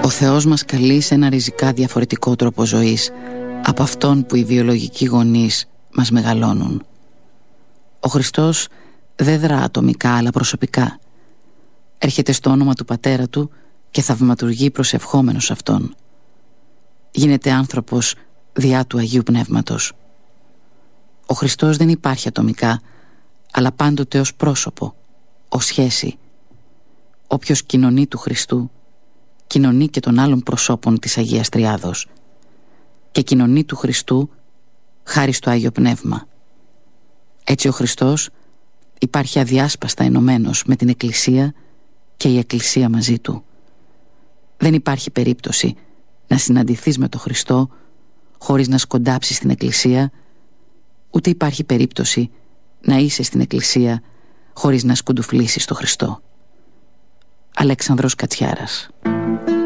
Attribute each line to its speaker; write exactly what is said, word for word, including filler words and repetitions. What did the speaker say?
Speaker 1: Ο Θεός μας καλεί σε ένα ριζικά διαφορετικό τρόπο ζωής από αυτόν που οι βιολογικοί γονείς μας μεγαλώνουν. Ο Χριστός δεν δρά ατομικά αλλά προσωπικά. Έρχεται στο όνομα του Πατέρα Του και θαυματουργεί προσευχόμενος Αυτόν. Γίνεται άνθρωπος διά του Αγίου Πνεύματος. Ο Χριστός δεν υπάρχει ατομικά, αλλά πάντοτε ως πρόσωπο, ως σχέση. Όποιος κοινωνεί του Χριστού, κοινωνεί και των άλλων προσώπων της Αγίας Τριάδος και κοινωνεί του Χριστού χάρη στο Άγιο Πνεύμα. Έτσι ο Χριστός υπάρχει αδιάσπαστα ενωμένος με την Εκκλησία και η Εκκλησία μαζί Του. Δεν υπάρχει περίπτωση να συναντηθείς με τον Χριστό χωρίς να σκοντάψεις στην Εκκλησία, ούτε υπάρχει περίπτωση να είσαι στην Εκκλησία χωρίς να σκουντουφλήσεις τον Χριστό. Αλέξανδρος Κατσιάρας.